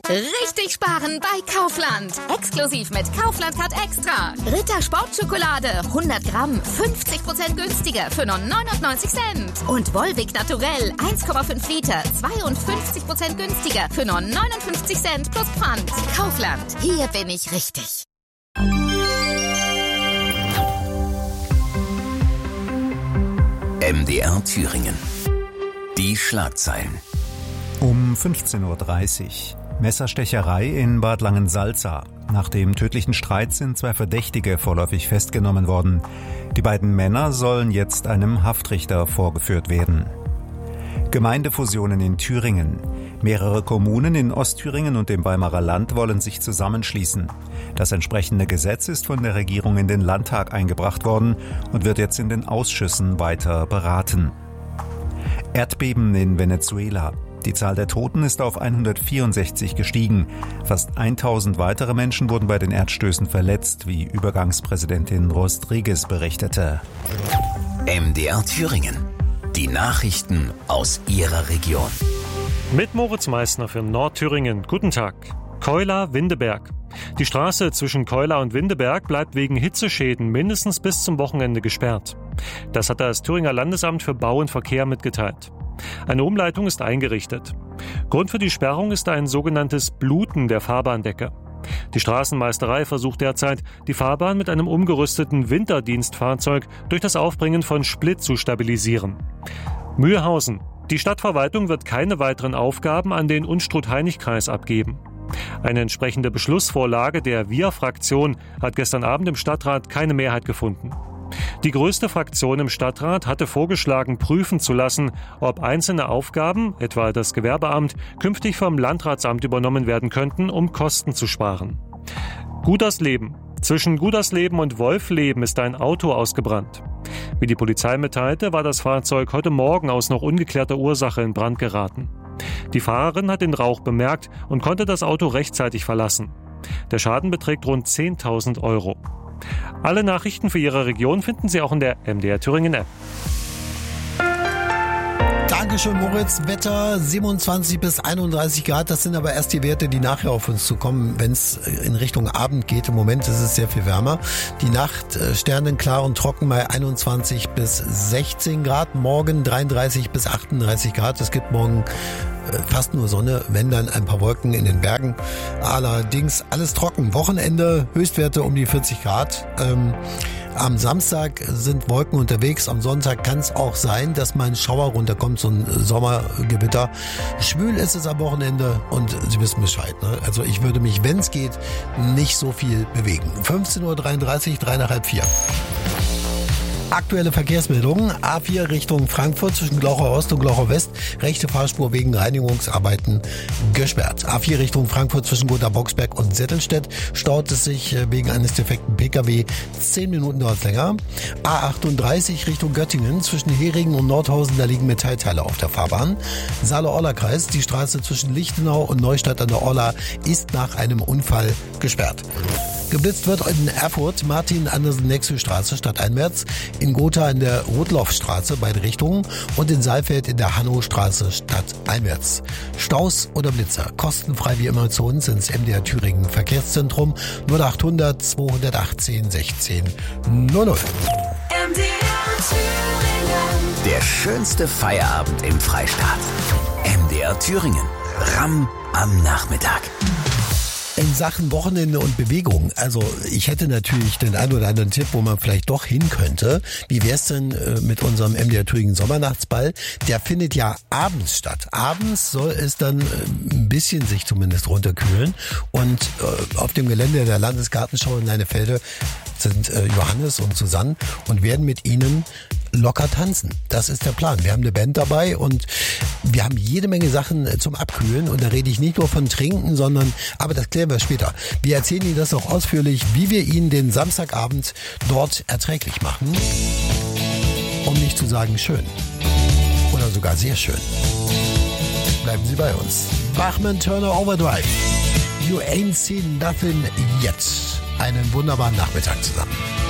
Richtig sparen bei Kaufland. Exklusiv mit Kaufland Card Extra. Ritter Sportschokolade 100 Gramm 50% günstiger für nur 99 Cent. Und Volvic Naturell 1,5 Liter 52% günstiger für nur 59 Cent plus Pfand. Kaufland. Hier bin ich richtig. MDR Thüringen. Die Schlagzeilen. Um 15.30 Uhr. Messerstecherei in Bad Langensalza. Nach dem tödlichen Streit sind 2 Verdächtige vorläufig festgenommen worden. Die beiden Männer sollen jetzt einem Haftrichter vorgeführt werden. Gemeindefusionen in Thüringen. Mehrere Kommunen in Ostthüringen und dem Weimarer Land wollen sich zusammenschließen. Das entsprechende Gesetz ist von der Regierung in den Landtag eingebracht worden und wird jetzt in den Ausschüssen weiter beraten. Erdbeben in Venezuela. Die Zahl der Toten ist auf 164 gestiegen. Fast 1000 weitere Menschen wurden bei den Erdstößen verletzt, wie Übergangspräsidentin Rodriguez berichtete. MDR Thüringen. Die Nachrichten aus Ihrer Region. Mit Moritz Meissner für Nordthüringen. Guten Tag. Keula-Windeberg. Die Straße zwischen Keula und Windeberg bleibt wegen Hitzeschäden mindestens bis zum Wochenende gesperrt. Das hat das Thüringer Landesamt für Bau und Verkehr mitgeteilt. Eine Umleitung ist eingerichtet. Grund für die Sperrung ist ein sogenanntes Bluten der Fahrbahndecke. Die Straßenmeisterei versucht derzeit, die Fahrbahn mit einem umgerüsteten Winterdienstfahrzeug durch das Aufbringen von Split zu stabilisieren. Mühlhausen. Die Stadtverwaltung wird keine weiteren Aufgaben an den Unstrut-Heinig-Kreis abgeben. Eine entsprechende Beschlussvorlage der Wir-Fraktion hat gestern Abend im Stadtrat keine Mehrheit gefunden. Die größte Fraktion im Stadtrat hatte vorgeschlagen, prüfen zu lassen, ob einzelne Aufgaben, etwa das Gewerbeamt, künftig vom Landratsamt übernommen werden könnten, um Kosten zu sparen. Gudersleben. Zwischen Gudersleben und Wolfleben ist ein Auto ausgebrannt. Wie die Polizei mitteilte, war das Fahrzeug heute Morgen aus noch ungeklärter Ursache in Brand geraten. Die Fahrerin hat den Rauch bemerkt und konnte das Auto rechtzeitig verlassen. Der Schaden beträgt rund 10.000 Euro. Alle Nachrichten für Ihre Region finden Sie auch in der MDR Thüringen App. Dankeschön, Moritz. Wetter 27 bis 31 Grad. Das sind aber erst die Werte, die nachher auf uns zukommen, wenn es in Richtung Abend geht. Im Moment ist es sehr viel wärmer. Die Nacht sternenklar und trocken bei 21 bis 16 Grad. Morgen 33 bis 38 Grad. Es gibt morgen fast nur Sonne, wenn dann ein paar Wolken in den Bergen. Allerdings alles trocken. Wochenende Höchstwerte um die 40 Grad. Am Samstag sind Wolken unterwegs. Am Sonntag kann es auch sein, dass mal ein Schauer runterkommt, so ein Sommergewitter. Schwül ist es am Wochenende und Sie wissen Bescheid. Ne? Also ich würde mich, wenn es geht, nicht so viel bewegen. 15.33 Uhr, 3 nach halb 4. Aktuelle Verkehrsmeldungen. A4 Richtung Frankfurt zwischen Glauchau Ost und Glauchau West. Rechte Fahrspur wegen Reinigungsarbeiten gesperrt. A4 Richtung Frankfurt zwischen Gotha-Boxberg und Settelstedt staut es sich wegen eines defekten Pkw. 10 Minuten dauert es länger. A38 Richtung Göttingen zwischen Heringen und Nordhausen. Da liegen Metallteile auf der Fahrbahn. Saale-Orla-Kreis. Die Straße zwischen Lichtenau und Neustadt an der Orla ist nach einem Unfall gesperrt. Geblitzt wird in Erfurt Martin-Andersen-Nexö-Straße stadteinwärts, in Gotha in der Rotlaufstraße beide Richtungen und in Saalfeld in der Hannostraße stadteinwärts. Staus oder Blitzer, kostenfrei wie immer zu uns ins MDR Thüringen Verkehrszentrum 0800 218 16 00. Der schönste Feierabend im Freistaat. MDR Thüringen. RAM am Nachmittag. In Sachen Wochenende und Bewegung, also ich hätte natürlich den einen oder anderen Tipp, wo man vielleicht doch hin könnte. Wie wär's denn mit unserem MDR Thüringen Sommernachtsball? Der findet ja abends statt. Abends soll es dann ein bisschen sich zumindest runterkühlen. Und auf dem Gelände der Landesgartenschau in Leinefelde sind Johannes und Susanne und werden mit ihnen locker tanzen. Das ist der Plan. Wir haben eine Band dabei und wir haben jede Menge Sachen zum Abkühlen und da rede ich nicht nur von Trinken, sondern, aber das klären wir später. Wir erzählen Ihnen das auch ausführlich, wie wir Ihnen den Samstagabend dort erträglich machen. Um nicht zu sagen schön. Oder sogar sehr schön. Bleiben Sie bei uns. Bachmann Turner Overdrive. You ain't seen nothing yet. Einen wunderbaren Nachmittag zusammen.